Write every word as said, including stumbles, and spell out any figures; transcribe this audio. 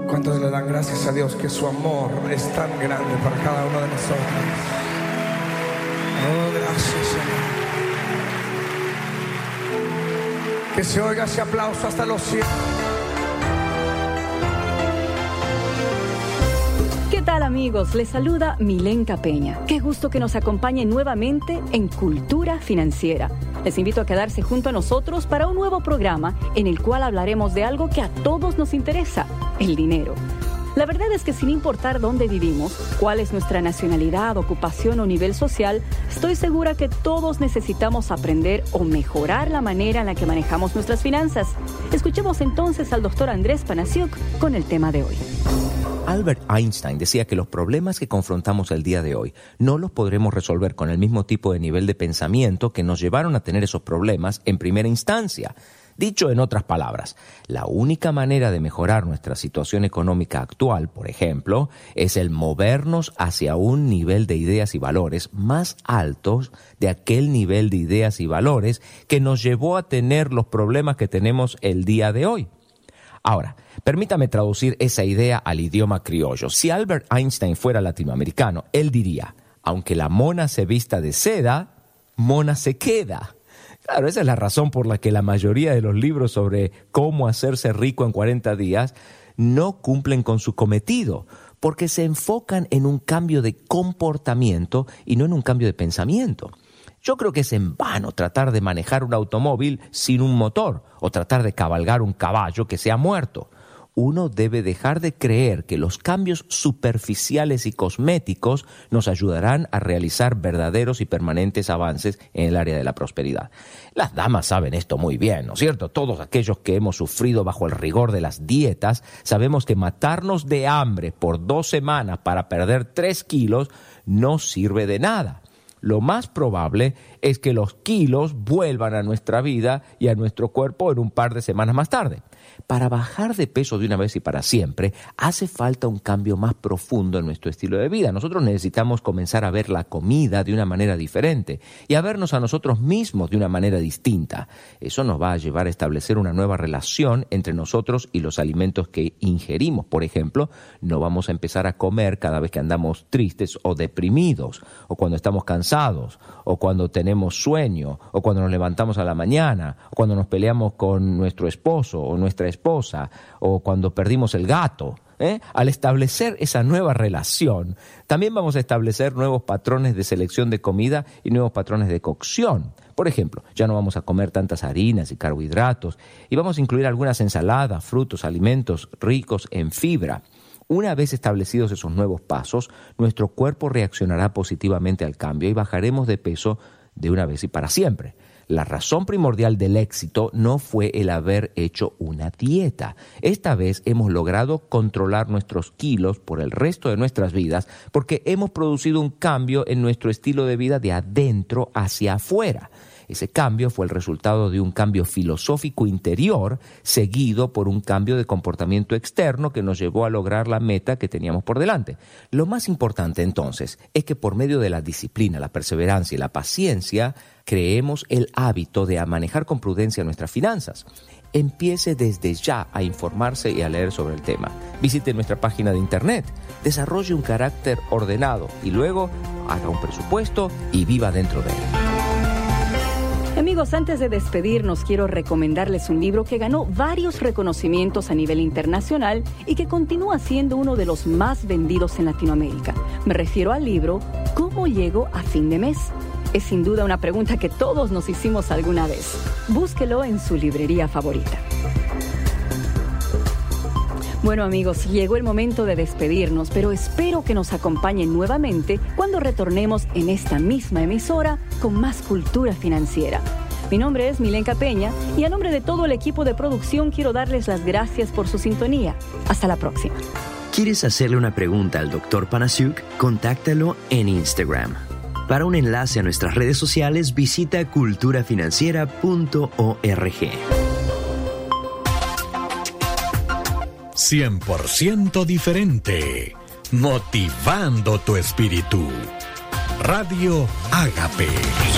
¿Cuántos le dan gracias a Dios que su amor es tan grande para cada uno de nosotros? Oh, gracias, Señor. Que se oiga ese aplauso hasta los cielos. ¿Qué tal, amigos? Les saluda Milenka Peña. Qué gusto que nos acompañen nuevamente en Cultura Financiera. Les invito a quedarse junto a nosotros para un nuevo programa en el cual hablaremos de algo que a todos nos interesa, el dinero. La verdad es que sin importar dónde vivimos, cuál es nuestra nacionalidad, ocupación o nivel social, estoy segura que todos necesitamos aprender o mejorar la manera en la que manejamos nuestras finanzas. Escuchemos entonces al doctor Andrés Panasiuk con el tema de hoy. Albert Einstein decía que los problemas que confrontamos el día de hoy no los podremos resolver con el mismo tipo de nivel de pensamiento que nos llevaron a tener esos problemas en primera instancia. Dicho en otras palabras, la única manera de mejorar nuestra situación económica actual, por ejemplo, es el movernos hacia un nivel de ideas y valores más altos de aquel nivel de ideas y valores que nos llevó a tener los problemas que tenemos el día de hoy. Ahora, permítame traducir esa idea al idioma criollo. Si Albert Einstein fuera latinoamericano, él diría, aunque la mona se vista de seda, mona se queda. Claro, esa es la razón por la que la mayoría de los libros sobre cómo hacerse rico en cuarenta días no cumplen con su cometido, porque se enfocan en un cambio de comportamiento y no en un cambio de pensamiento. Yo creo que es en vano tratar de manejar un automóvil sin un motor o tratar de cabalgar un caballo que se ha muerto. Uno debe dejar de creer que los cambios superficiales y cosméticos nos ayudarán a realizar verdaderos y permanentes avances en el área de la prosperidad. Las damas saben esto muy bien, ¿no es cierto? Todos aquellos que hemos sufrido bajo el rigor de las dietas sabemos que matarnos de hambre por dos semanas para perder tres kilos no sirve de nada. Lo más probable es que los kilos vuelvan a nuestra vida y a nuestro cuerpo en un par de semanas más tarde. Para bajar de peso de una vez y para siempre, hace falta un cambio más profundo en nuestro estilo de vida. Nosotros necesitamos comenzar a ver la comida de una manera diferente y a vernos a nosotros mismos de una manera distinta. Eso nos va a llevar a establecer una nueva relación entre nosotros y los alimentos que ingerimos. Por ejemplo, no vamos a empezar a comer cada vez que andamos tristes o deprimidos, o cuando estamos cansados, o cuando tenemos sueño, o cuando nos levantamos a la mañana, o cuando nos peleamos con nuestro esposo o nuestra esposa, o cuando perdimos el gato. ¿eh? Al establecer esa nueva relación, también vamos a establecer nuevos patrones de selección de comida y nuevos patrones de cocción. Por ejemplo, ya no vamos a comer tantas harinas y carbohidratos y vamos a incluir algunas ensaladas, frutos, alimentos ricos en fibra. Una vez establecidos esos nuevos pasos, nuestro cuerpo reaccionará positivamente al cambio y bajaremos de peso de una vez y para siempre. La razón primordial del éxito no fue el haber hecho una dieta. Esta vez hemos logrado controlar nuestros kilos por el resto de nuestras vidas porque hemos producido un cambio en nuestro estilo de vida de adentro hacia afuera. Ese cambio fue el resultado de un cambio filosófico interior seguido por un cambio de comportamiento externo que nos llevó a lograr la meta que teníamos por delante. Lo más importante entonces es que por medio de la disciplina, la perseverancia y la paciencia creemos el hábito de manejar con prudencia nuestras finanzas. Empiece desde ya a informarse y a leer sobre el tema. Visite nuestra página de internet, desarrolle un carácter ordenado y luego haga un presupuesto y viva dentro de él. Amigos, antes de despedirnos, quiero recomendarles un libro que ganó varios reconocimientos a nivel internacional y que continúa siendo uno de los más vendidos en Latinoamérica. Me refiero al libro ¿Cómo llego a fin de mes? Es sin duda una pregunta que todos nos hicimos alguna vez. Búsquelo en su librería favorita. Bueno, amigos, llegó el momento de despedirnos, pero espero que nos acompañen nuevamente cuando retornemos en esta misma emisora con más cultura financiera. Mi nombre es Milenka Peña y a nombre de todo el equipo de producción quiero darles las gracias por su sintonía. Hasta la próxima. ¿Quieres hacerle una pregunta al doctor Panasiuk? Contáctalo en Instagram. Para un enlace a nuestras redes sociales, visita cultura financiera punto org. cien por ciento diferente, motivando tu espíritu. Radio Ágape.